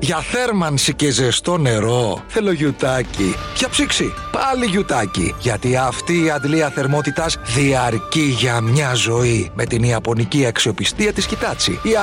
Για θέρμανση και ζεστό νερό θέλω γιουτάκι. Για ψήξη πάλι γιουτάκι. Γιατί αυτή η αντλία θερμότητας διαρκεί για μια ζωή. Με την ιαπωνική αξιοπιστία της Hitachi.